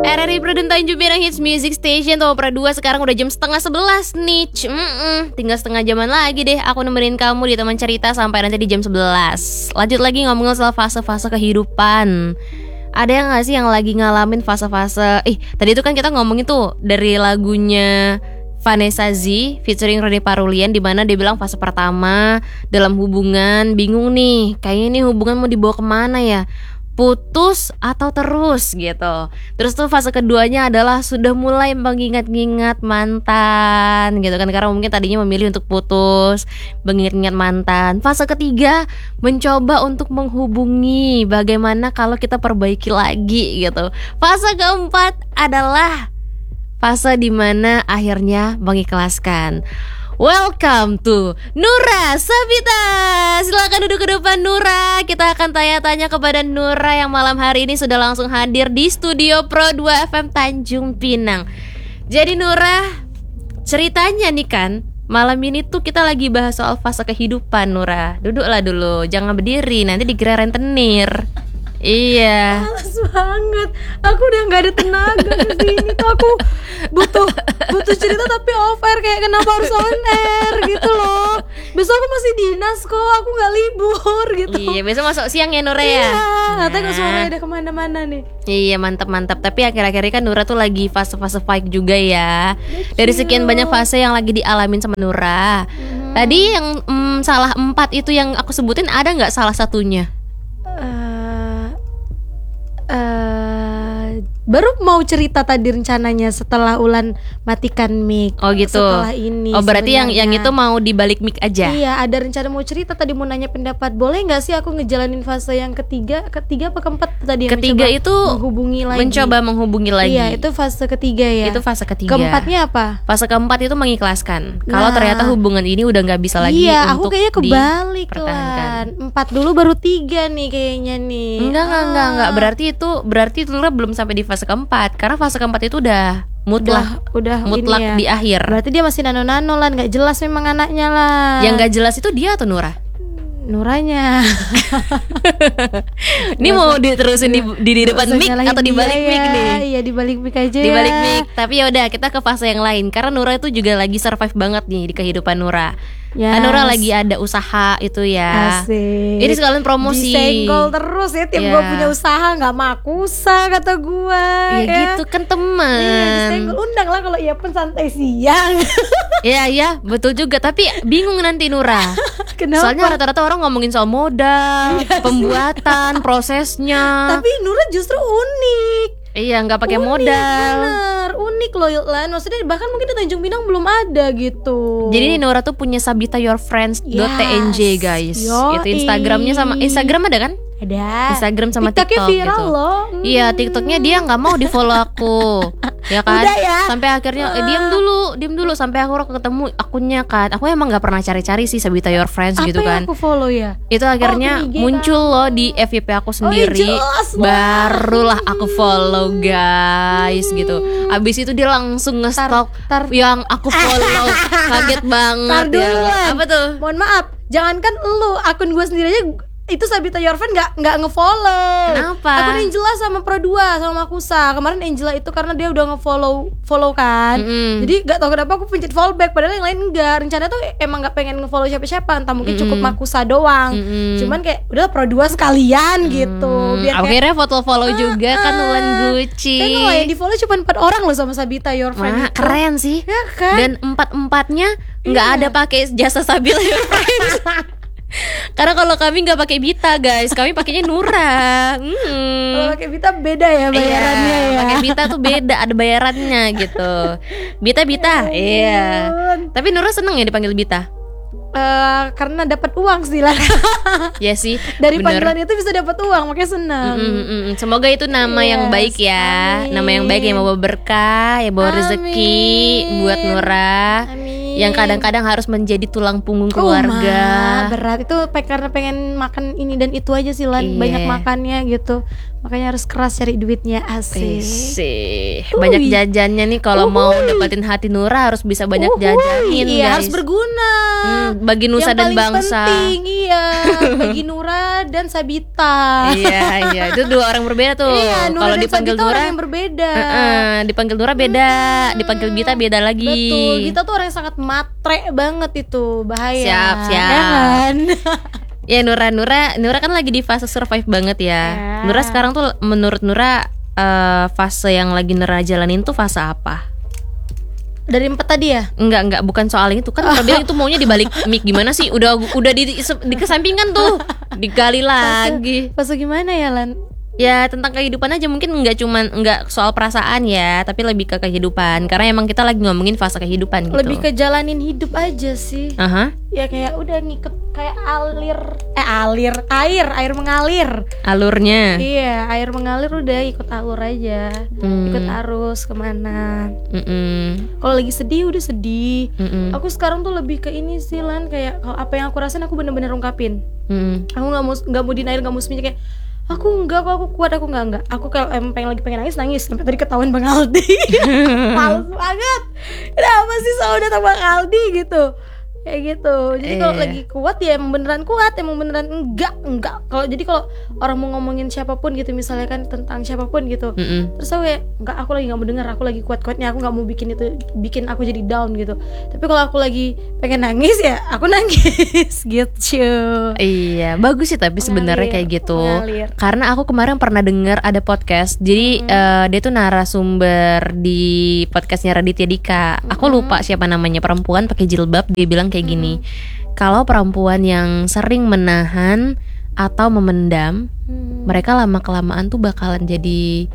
RRI Produn Tanjung Pinang Hits Music Station Tower Pro 2. Sekarang udah jam 10:30 nih. Tinggal setengah jaman lagi deh aku nemenin kamu di teman cerita sampai nanti di jam 11. Lanjut lagi ngomongin soal fase-fase kehidupan. Ada yang gak sih yang lagi ngalamin fase-fase? Tadi itu kan kita ngomongin tuh dari lagunya Vanessa Z featuring Ronny Parulian, dimana dia bilang fase pertama dalam hubungan bingung nih, kayaknya ini hubungan mau dibawa kemana ya, putus atau terus gitu. Terus tuh fase keduanya adalah sudah mulai mengingat-ingat mantan gitu kan, karena mungkin tadinya memilih untuk putus, mengingat-ingat mantan. Fase ketiga mencoba untuk menghubungi, bagaimana kalau kita perbaiki lagi gitu. Fase keempat adalah fase dimana akhirnya mengikhlaskan. Welcome to Nura Sabita. Silakan duduk ke depan Nura. Kita akan tanya-tanya kepada Nura yang malam hari ini sudah langsung hadir di studio Pro 2 FM Tanjung Pinang. Jadi Nura, ceritanya nih kan, malam ini tuh kita lagi bahas soal fase kehidupan. Nura, duduklah dulu, jangan berdiri, nanti dikira rentenir. Iya. Males banget. Aku udah gak ada tenaga kesini tuh. Aku butuh cerita tapi off air. Kayak kenapa harus on air gitu loh. Besok aku masih dinas kok. Aku gak libur gitu. Iya, besok masuk siang ya Nura ya. Iya, gak tahu suaranya udah kemana-mana nih. Iya, mantap. Tapi akhir-akhir ini kan Nura tuh lagi fase-fase fight juga ya. Dari sekian banyak fase yang lagi dialamin sama Nura. Tadi yang salah 4 itu yang aku sebutin, ada gak salah satunya? Baru mau cerita tadi rencananya setelah Ulan matikan mic. Oh gitu. Setelah ini. Oh berarti yang itu mau dibalik mic aja. Iya, ada rencana mau cerita. Tadi mau nanya pendapat, boleh nggak sih aku ngejalanin fase yang ketiga apa keempat tadi? Ketiga itu mencoba menghubungi lagi. Iya, itu fase ketiga ya. Itu fase ketiga. Keempatnya apa? Fase keempat itu mengikhlaskan. Kalau ternyata hubungan ini udah nggak bisa lagi untuk aku kayaknya kebalik lah. 4 dulu baru 3 nih kayaknya nih. Enggak. Berarti itu belum sampai di fase keempat, karena fase keempat itu udah mutlak ya. Di akhir. Berarti dia masih nano lah, nggak jelas memang anaknya lah. Yang nggak jelas itu dia atau Nura? Nuranya. Ini mau diterusin di depan mic atau di balik mic nih? Iya, di balik mic aja. Di balik mic. Tapi ya udah, kita ke fase yang lain, karena Nura itu juga lagi survive banget nih di kehidupan Nura. Yes. Nura lagi ada usaha itu ya. Asik. Ini sekalian promosi. Disenggol terus ya, tiap gue punya usaha nggak makusa kata gue. Ya gitu kan teman. Iya, disenggol, undang lah kalau iya pun santai siang. Iya betul juga. Tapi bingung nanti Nura. Kenapa? Soalnya rata-rata orang ngomongin soal modal, pembuatan, prosesnya. Tapi Nura justru unik. Iya, nggak pakai modal. Bener, unik loh Lan. Maksudnya bahkan mungkin di Tanjung Pinang belum ada gitu. Jadi Nura tuh punya sabitayourfriends.tng guys. Itu Instagramnya sama Instagram ada kan? Ada. Instagram sama TikToknya TikTok viral gitu. loh. Iya, TikToknya dia nggak mau di follow aku. Ya kan? Udah ya? Sampai akhirnya diam dulu sampai aku ketemu akunnya kan. Aku emang nggak pernah cari-cari sih Sabita Your Friends gitu kan. Apa yang aku follow ya? Itu akhirnya muncul loh di FYP aku sendiri. Barulah aku follow guys gitu. Abis itu dia langsung nge-stalk yang aku follow. Kaget banget ya. Apa tuh? Mohon maaf, jangankan lu, akun gue sendiri aja itu Sabita Your Friend nggak ngefollow. Kenapa? Akun Angela sama Pro 2 sama Makusa. Kemarin Angela itu karena dia udah ngefollow kan. Jadi nggak tahu kenapa aku pencet follow back, padahal yang lain enggak. Rencana tuh emang nggak pengen ngefollow siapa-siapa, entah mungkin cukup Makusa doang. Cuman kayak udah Pro 2 sekalian gitu. Biar akhirnya foto follow juga kan Ulan Gucci. Kan lo yang di follow cuma 4 orang loh sama Sabita Your Friend. Keren sih ya kan? Dan 4-4-nya nggak ada pakai jasa Sabita Your Friends. Karena kalau kami nggak pakai Bita guys, kami pakainya Nura. Kalau pakai Bita beda ya bayarannya ya. Pakai Bita tuh beda, ada bayarannya gitu. Bita. Iya. Tapi Nura seneng ya dipanggil Bita. Karena dapat uang sih lah. Ya sih. Dari panggilan itu bisa dapat uang, makanya senang. Semoga itu nama yang baik ya. Amin. Nama yang baik yang bawa berkah, yang bawa rezeki buat Nura. Amin. Yang kadang-kadang harus menjadi tulang punggung keluarga. Berat itu karena pengen makan ini dan itu aja sih Lan. Banyak makannya gitu. Makanya harus keras cari duitnya, asik. Sih, banyak jajannya nih kalau mau dapetin hati Nura harus bisa banyak jajanin, iya, guys. harus berguna. Bagi nusa dan Yang paling bangsa. penting, iya, bagi Nura dan Sabita. Iya, itu dua orang berbeda tuh. Iya, Nura Kalau dan dipanggil Sabita Nura orang yang berbeda. dipanggil Nura beda, dipanggil Bita beda lagi. Betul, kita tuh orang yang sangat matre banget itu, bahaya. Siap. Ya kan? Ya Nura kan lagi di fase survive banget ya. Ya. Nura sekarang tuh menurut Nura fase yang lagi Nura jalanin tuh fase apa? Dari 4 tadi ya? Enggak, bukan soal itu kan. Nura bilang itu maunya dibalik mic gimana sih? Udah di kesampingan tuh, digali lagi. Fase gimana ya, Lan? Ya tentang kehidupan aja, mungkin nggak soal perasaan ya, tapi lebih ke kehidupan. Karena emang kita lagi ngomongin fase kehidupan gitu. Lebih ke jalanin hidup aja sih. Aha. Ya kayak udah ngikut kayak air mengalir. Alurnya. Iya, air mengalir udah ikut alur aja. Ikut arus kemana. Kalau lagi sedih udah sedih. Aku sekarang tuh lebih ke ini sih, Lan, kayak kalau apa yang aku rasain aku bener-bener ungkapin. Aku nggak mau denial, nggak mau sembunyi kayak aku kuat, aku enggak. Aku kalau lagi pengen nangis sampai tadi ketahuan Bang Aldi. Males banget. Kenapa sih selalu datang Bang Aldi gitu? Kayak gitu. Jadi kalau lagi kuat ya emang beneran kuat, emang beneran enggak. Kalau orang mau ngomongin siapapun gitu, misalnya kan tentang siapapun gitu, terus aku kayak enggak, aku lagi nggak mau dengar, aku lagi kuat-kuatnya, aku nggak mau bikin aku jadi down gitu. Tapi kalau aku lagi pengen nangis ya aku nangis gitu. Iya, bagus sih tapi sebenarnya kayak gitu. Mengalir. Karena aku kemarin pernah dengar ada podcast. Jadi dia tuh narasumber di podcastnya Raditya Dika. Aku lupa siapa namanya, perempuan pakai jilbab. Dia bilang kayak gini, kalau perempuan yang sering menahan atau memendam, mereka lama-kelamaan tuh bakalan jadi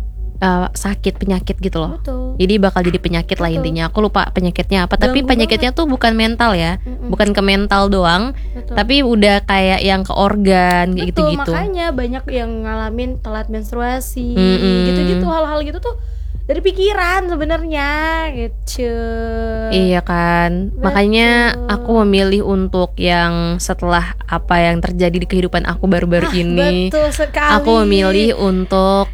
sakit, penyakit gitu loh. Betul. Jadi bakal jadi penyakit lah intinya. Aku lupa penyakitnya apa, tapi penyakitnya tuh bukan mental ya. Bukan ke mental doang. Betul. Tapi udah kayak yang ke organ kayak gitu-gitu. Makanya banyak yang ngalamin telat menstruasi, gitu-gitu, hal-hal gitu tuh dari pikiran sebenarnya gitu. Iya kan. Betul. Makanya aku memilih untuk yang setelah apa yang terjadi di kehidupan aku baru-baru ini. Betul sekali. Aku memilih untuk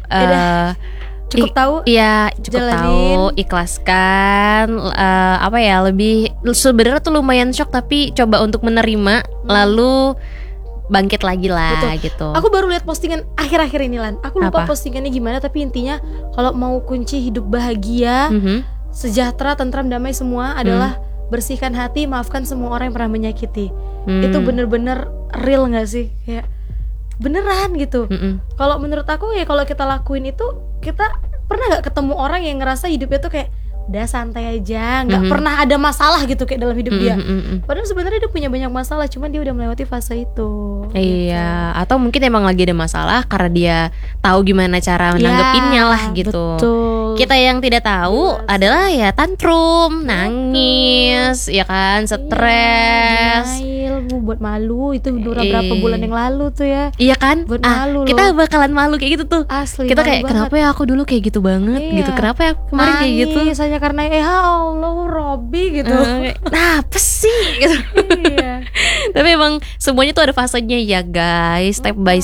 cukup tahu. Iya, cukup jalanin. tahu, ikhlaskan. Apa ya, lebih sebenarnya tuh lumayan shock, tapi coba untuk menerima, lalu bangkit lagi lah. Betul. Gitu. Aku baru lihat postingan akhir-akhir ini, Lan. Aku lupa Apa? postingannya gimana, tapi intinya kalau mau kunci hidup bahagia, sejahtera, tentram, damai semua adalah bersihkan hati, maafkan semua orang yang pernah menyakiti. Itu bener-bener real nggak sih? Kayak beneran gitu. Kalau menurut aku ya, kalau kita lakuin itu, kita pernah nggak ketemu orang yang ngerasa hidupnya tuh kayak udah santai aja, nggak pernah ada masalah gitu kayak dalam hidup dia. Padahal sebenarnya dia punya banyak masalah, cuman dia udah melewati fase itu. Iya, atau mungkin emang lagi ada masalah karena dia tahu gimana cara menanggepinnya lah gitu. Betul. Kita yang tidak tahu adalah ya tantrum, nangis, ya kan, stres. Denial, buat malu itu udah berapa bulan yang lalu tuh ya. Iya kan? Buat malu loh. Kita bakalan malu kayak gitu tuh. Asli. Kita kayak malu kenapa banget. ya aku dulu kayak gitu banget gitu. Kenapa ya aku kemarin kayak gitu? Nangis hanya karena ya Allah Robby gitu. Nah, apa sih gitu. Iya. Tapi emang semuanya tuh ada fasenya ya guys, step by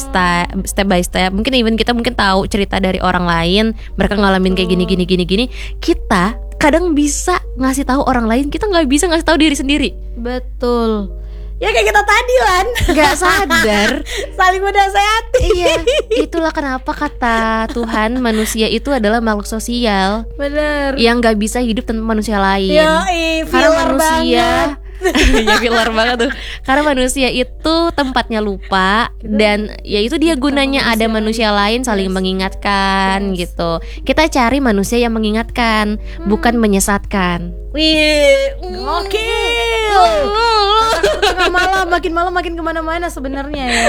step. Mungkin even kita mungkin tahu cerita dari orang lain, mereka ngalamin kayak gini. Kita kadang bisa ngasih tahu orang lain, kita nggak bisa ngasih tahu diri sendiri. Betul. Ya kayak kita tadi, Lan. Nggak sadar. Saling menasehati. Iya, itulah kenapa kata Tuhan manusia itu adalah makhluk sosial Bener. yang nggak bisa hidup tanpa manusia lain. Yoi, Karena filler manusia banget. ya filler banget tuh. Karena manusia itu tempatnya lupa, dan ya itu dia gunanya ada manusia lain saling mengingatkan gitu. Kita cari manusia yang mengingatkan, bukan menyesatkan. Wih, gokil. Tengah malam makin kemana-mana sebenarnya ya.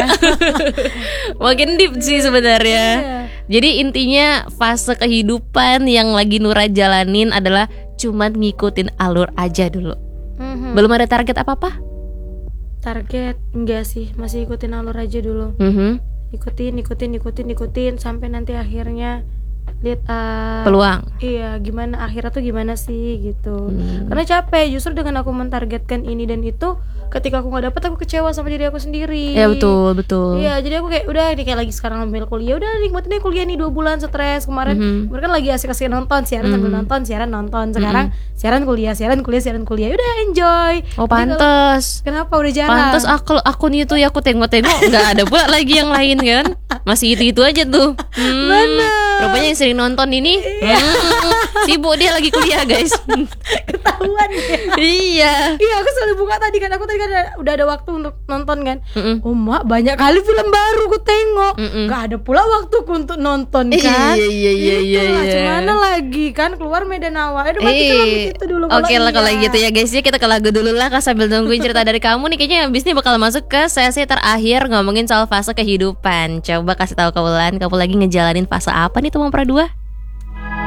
Makin deep sih sebenarnya. Iya. Jadi intinya fase kehidupan yang lagi Nura jalanin adalah cuman ngikutin alur aja dulu. Belum ada target apa-apa? Target enggak sih, masih ikutin alur aja dulu. Ikutin sampai nanti akhirnya lihat peluang. Iya, gimana akhirnya tuh gimana sih gitu. Karena capek justru dengan aku mentargetkan ini dan itu, ketika aku nggak dapet aku kecewa sama diri aku sendiri. Ya betul. Iya, jadi aku kayak udah nih, kayak lagi sekarang ambil kuliah, udah nikmatin deh kuliah nih 2 bulan stres. Kemarin kan lagi asik-asik nonton, siaran sambil nonton, siaran nonton. Sekarang siaran kuliah, udah enjoy. Oh pantes. Kenapa udah jarang? Pantes akun itu ya aku tengok-tengok nggak ada pula lagi yang lain kan. Masih itu aja tuh. Bener. Rupanya yang sering nonton ini sibuk dia lagi kuliah guys. Ketahuan ya. Iya. Iya, aku selalu buka tadi kan udah ada waktu untuk nonton kan. Oh mak, banyak kali film baru aku tengok. Gak ada pula waktuku untuk nonton kan. Iya. Gimana lagi kan, keluar Medan Awa. Aduh, mati ke lagu itu dulu. Oke lah kalau gitu ya guys, ya kita ke lagu dulu lah sambil nungguin cerita dari kamu nih. Kayaknya abis ini bakal masuk ke sesi terakhir ngomongin soal fase kehidupan. Coba kasih tahu ke Wulan, kamu lagi ngejalanin fase apa nih teman perdua?